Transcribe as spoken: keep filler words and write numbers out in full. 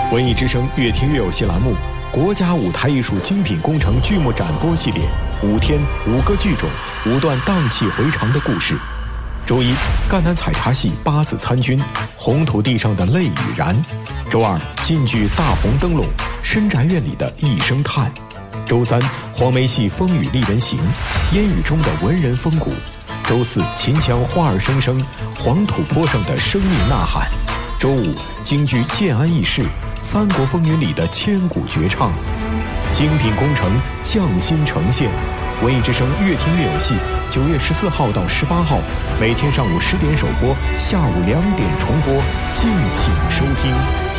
文艺之声越听越有戏栏目，国家舞台艺术精品工程剧目展播系列，五天五个剧种，五段荡气回肠的故事。周一，赣南采茶戏八字参军，红土地上的泪与燃。周二，晋剧大红灯笼，深宅院里的一声叹。周三，黄梅戏风雨丽人行，烟雨中的文人风骨。周四，秦腔花儿声声，黄土坡上的生命呐喊。周五，京剧建安义士，三国风云里的千古绝唱。精品工程匠心呈现，文艺之声越听越有戏。九月十四号到十八号，每天上午十点首播，下午两点重播，敬请收听。